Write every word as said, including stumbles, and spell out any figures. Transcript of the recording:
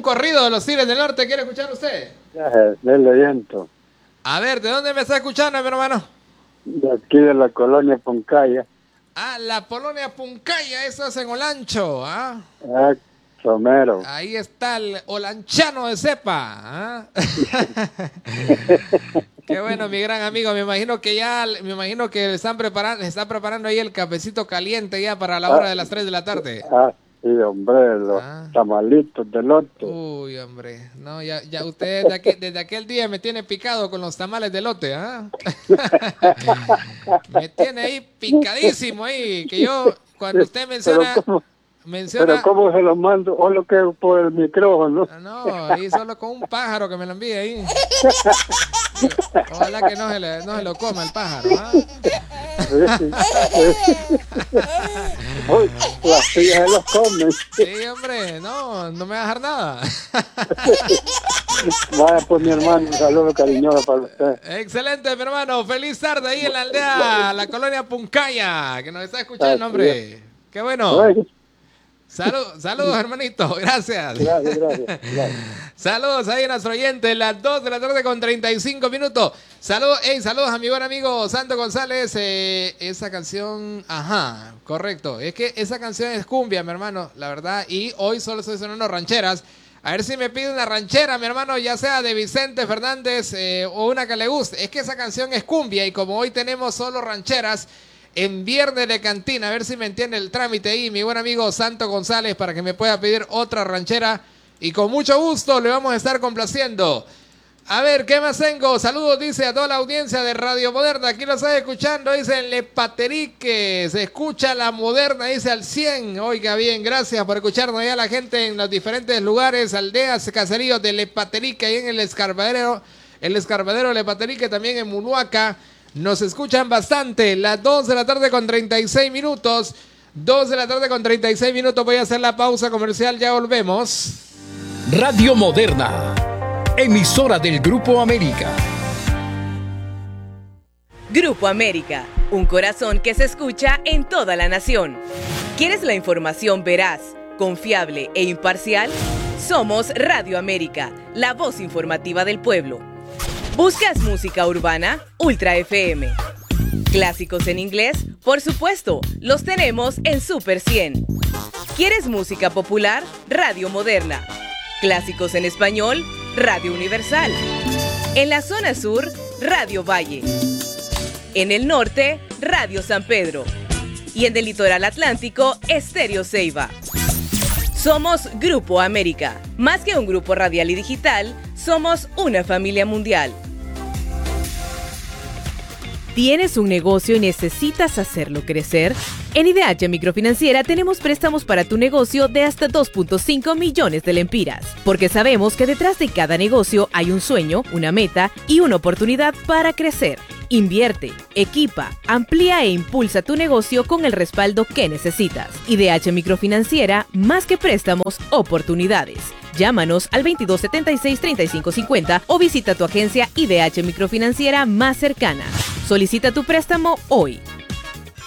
corrido de los Tigres del Norte quiere escuchar usted? Ya, dele viento. A ver, ¿de dónde me está escuchando, mi hermano? De aquí de la colonia Poncaya. Ah, la Polonia Puncaya, eso es en Olancho, ¿ah? Ah, Somero. Ahí está el olanchano de cepa, ¿ah? Qué bueno, mi gran amigo. Me imagino que ya, me imagino que están preparando, están preparando ahí el cafecito caliente ya para la hora ah, de las tres de la tarde. Ah, sí, hombre, los ah. tamalitos de lote. Uy, hombre, no, ya, ya usted desde, aquí, desde aquel día me tiene picado con los tamales de lote, ¿ah? Me tiene ahí picadísimo ahí, que yo, cuando usted menciona... Menciona... Pero ¿cómo se lo mando? ¿O lo que por el micrófono? No, ahí solo con un pájaro que me lo envíe ahí. Ojalá que no se, le, no se lo coma el pájaro, ¿ah? Uy, las tías se los comen. Sí, hombre, no, no me va a dejar nada. Vaya, pues mi hermano, un saludo cariñoso para usted. Excelente, mi hermano. Feliz tarde ahí en la aldea, la colonia Puncaya, que nos está escuchando, hombre. Qué bueno. Salud, saludos, hermanito. Gracias. Gracias, gracias, gracias. Saludos ahí a nuestro oyente, las dos de la tarde con treinta y cinco minutos. Saludos, hey, saludos a mi buen amigo Santo González. Eh, esa canción, ajá, correcto. Es que esa canción es cumbia, mi hermano, la verdad. Y hoy solo estoy sonando rancheras. A ver si me pide una ranchera, mi hermano, ya sea de Vicente Fernández eh, o una que le guste. Es que esa canción es cumbia y como hoy tenemos solo rancheras en Viernes de Cantina, a ver si me entiende el trámite ahí, mi buen amigo Santo González, para que me pueda pedir otra ranchera y con mucho gusto le vamos a estar complaciendo. A ver, ¿qué más tengo? Saludos, dice, a toda la audiencia de Radio Moderna, aquí lo está escuchando, dice en Lepaterique, se escucha la Moderna, dice al cien, oiga bien, gracias por escucharnos ya la gente en los diferentes lugares, aldeas, caseríos de Lepaterique, ahí en el Escarbadero, el Escarbadero de Lepaterique, también en Munuaca. Nos escuchan bastante, las dos de la tarde con treinta y seis minutos, dos de la tarde con treinta y seis minutos, voy a hacer la pausa comercial, ya volvemos. Radio Moderna, emisora del Grupo América. Grupo América, un corazón que se escucha en toda la nación. ¿Quieres la información veraz, confiable e imparcial? Somos Radio América, la voz informativa del pueblo. ¿Buscas música urbana? Ultra F M. ¿Clásicos en inglés? Por supuesto, los tenemos en Super cien. ¿Quieres música popular? Radio Moderna. ¿Clásicos en español? Radio Universal. En la zona sur, Radio Valle. En el norte, Radio San Pedro. Y en el litoral atlántico, Estéreo Ceiba. Somos Grupo América. Más que un grupo radial y digital, somos una familia mundial. ¿Tienes un negocio y necesitas hacerlo crecer? En I D H Microfinanciera tenemos préstamos para tu negocio de hasta dos punto cinco millones de lempiras, porque sabemos que detrás de cada negocio hay un sueño, una meta y una oportunidad para crecer. Invierte, equipa, amplía e impulsa tu negocio con el respaldo que necesitas. I D H Microfinanciera, más que préstamos, oportunidades. Llámanos al veintidós setenta y seis treinta y cinco cincuenta o visita tu agencia I D H Microfinanciera más cercana. Solicita tu préstamo hoy.